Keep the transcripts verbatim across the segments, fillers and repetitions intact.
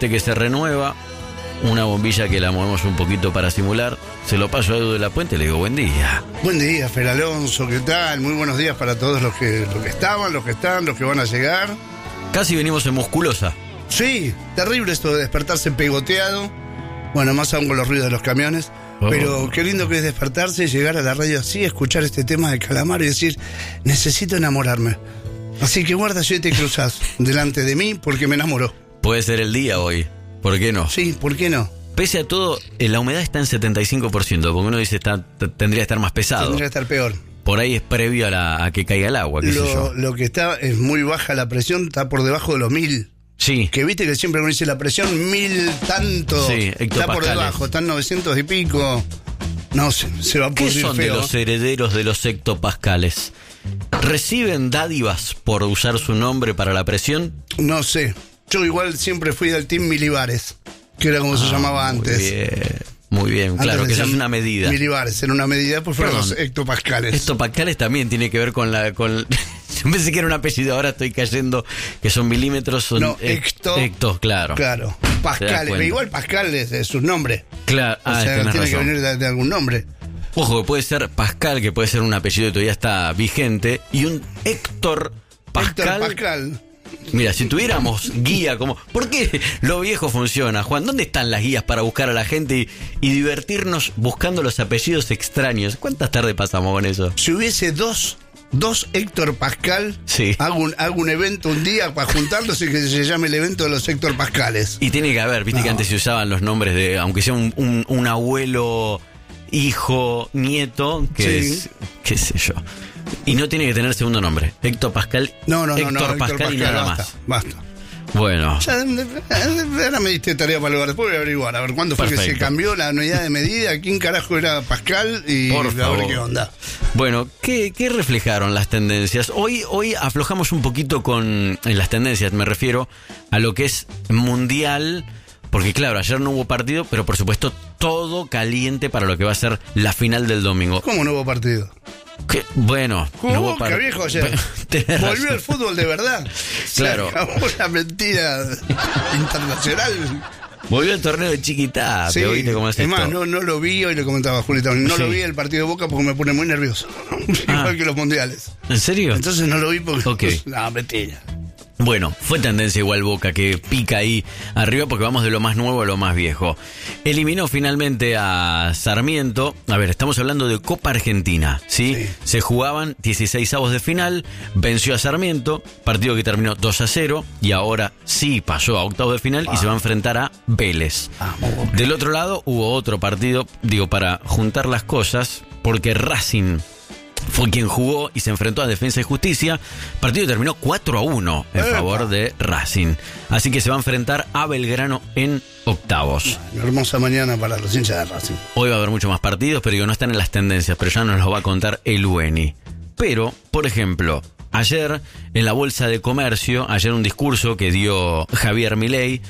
té que se renueva, una bombilla que la movemos un poquito para simular. Se lo paso a Edu de la Puente y le digo buen día. Buen día, Fer Alonso, ¿qué tal? Muy buenos días para todos los que, los que estaban, los que están, los que van a llegar. Casi venimos en musculosa. Sí, terrible esto de despertarse pegoteado. Bueno, más aún con los ruidos de los camiones. Oh. Pero qué lindo que es despertarse y llegar a la radio así, escuchar este tema de Calamaro y decir, necesito enamorarme. Así que guarda si te cruzás delante de mí porque me enamoró. Puede ser el día hoy, ¿por qué no? Sí, ¿por qué no? Pese a todo, eh, la humedad está en setenta y cinco por ciento, porque uno dice está, t- tendría que estar más pesado. Tendría que estar peor. Por ahí es previo a, la, a que caiga el agua, qué sé yo. Lo, lo que está es muy baja la presión, está por debajo de los mil. Sí. Que viste que siempre uno dice la presión mil tanto. Sí, está por hectopascales. debajo, están novecientos y pico. No, se, se va a ¿Qué pudrir son feo. de los herederos de los hectopascales? ¿Reciben dádivas por usar su nombre para la presión? No sé. Yo igual siempre fui del team milibares, que era como Ah, se llamaba antes. Muy bien, muy bien. Antes Claro, que esa es decían una medida. Milibares, era una medida, pues fueron Perdón. los hectopascales. Hectopascales también tiene que ver con la... Con... Yo pensé que era un apellido, ahora estoy cayendo que son milímetros. Son No, hec- hecto. Hectos, claro. Claro, Te das pascales. cuenta. Pero igual Pascal es, es su nombre. Claro, O ah, sea, tenés tiene razón. que venir de, de algún nombre. Ojo, que puede ser Pascal, que puede ser un apellido que todavía está vigente, y un Héctor Pascal. Héctor Pascal. Mira, si tuviéramos guía como... ¿Por qué lo viejo funciona, Juan? ¿Dónde están las guías para buscar a la gente y, y divertirnos buscando los apellidos extraños? ¿Cuántas tardes pasamos con eso? Si hubiese dos, dos Héctor Pascal, Sí. hago, un, hago un evento un día para juntarlos y que se llame el evento de los Héctor Pascales. Y tiene que haber, viste No. que antes se usaban los nombres de... Aunque sea un, un, un abuelo, hijo, nieto, que Sí. es... qué sé yo. Y no tiene que tener segundo nombre. Héctor Pascal. No, no, no, Héctor no, Héctor Pascal y nada basta, más. Basta. Bueno. Ya, ahora me diste tarea para lugar. Después voy a averiguar. A ver cuándo fue que Perfecto. se cambió la unidad de medida. ¿Quién carajo era Pascal? Y Por a ver favor. qué onda. Bueno, ¿qué, qué reflejaron las tendencias? Hoy, hoy aflojamos un poquito con en las tendencias, me refiero a lo que es mundial, porque claro, ayer no hubo partido, pero por supuesto todo caliente para lo que va a ser la final del domingo. ¿Cómo no hubo partido? ¿Qué? Bueno, Jugó no hubo Boca, par- viejo, ayer. Tenés Volvió razón. el fútbol de verdad. Claro. Se acabó la mentira internacional. Volvió el torneo de Chiquitá, Sí, ¿viste cómo es es más, esto? no, no lo vi, hoy le comentaba a Julieta, no Sí. lo vi el partido de Boca porque me pone muy nervioso. Ah. Igual que los mundiales. ¿En serio? Entonces no lo vi porque... Ok. No, mentira. Bueno, fue tendencia igual Boca, que pica ahí arriba porque vamos de lo más nuevo a lo más viejo. Eliminó finalmente a Sarmiento. A ver, estamos hablando de Copa Argentina, ¿sí? Sí. Se jugaban dieciseisavos de final, venció a Sarmiento, partido que terminó dos a cero y ahora sí pasó a octavos de final y se va a enfrentar a Vélez. Vamos, Boca. Del otro lado hubo otro partido, digo, para juntar las cosas, porque Racing fue quien jugó y se enfrentó a Defensa y Justicia. Partido que terminó cuatro a uno en ¡Epa! favor de Racing. Así que se va a enfrentar a Belgrano en octavos. Una hermosa mañana para los hinchas de Racing. Hoy va a haber muchos más partidos, pero digo, no están en las tendencias, pero ya nos lo va a contar el U N I. Pero, por ejemplo, ayer en la Bolsa de Comercio, ayer un discurso que dio Javier Milei,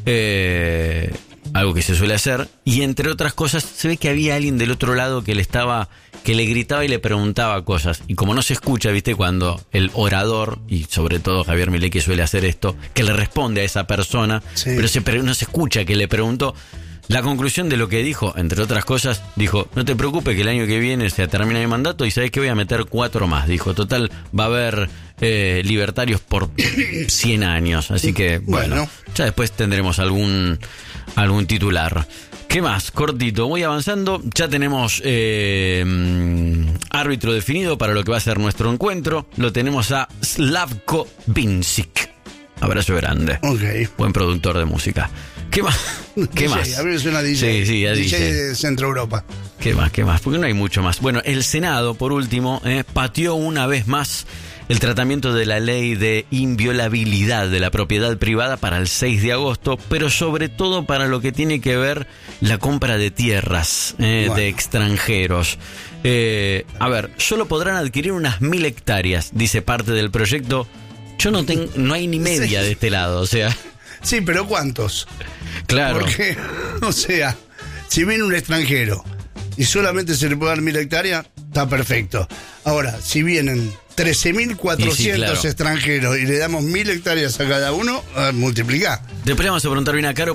eh, algo que se suele hacer, y entre otras cosas se ve que había alguien del otro lado que le estaba, que le gritaba y le preguntaba cosas, y como no se escucha, viste, cuando el orador, y sobre todo Javier Milei que suele hacer esto, que le responde a esa persona, Sí. pero se, pre- no se escucha que le preguntó. La conclusión de lo que dijo, entre otras cosas, dijo, no te preocupes que el año que viene se termina mi mandato y sabes que voy a meter cuatro más. Dijo, total, va a haber eh, libertarios por cien años. Así que, bueno, Bueno. ya después tendremos algún, algún titular. ¿Qué más? Cortito, voy avanzando. Ya tenemos eh, mm, árbitro definido para lo que va a ser nuestro encuentro. Lo tenemos a Slavko Vincic. Abrazo grande. Ok. Buen productor de música. ¿Qué más? ¿Qué D J, más? A mí me suena D J. Sí, sí, a D D J J. de Centro Europa. ¿Qué más? ¿Qué más? Porque no hay mucho más. Bueno, el Senado, por último, eh, pateó una vez más el tratamiento de la ley de inviolabilidad de la propiedad privada para el seis de agosto, pero sobre todo para lo que tiene que ver la compra de tierras eh, Bueno. de extranjeros. Eh, a ver, solo podrán adquirir unas mil hectáreas, dice parte del proyecto. Yo no tengo, no hay ni media Sí. de este lado, o sea, Sí, pero ¿cuántos? claro. Porque, o sea, si viene un extranjero y solamente se le puede dar mil hectáreas, está perfecto. Ahora, si vienen trece mil cuatrocientos Y sí, claro. extranjeros y le damos mil hectáreas a cada uno, multiplica. Después le vamos a preguntar bien a Caro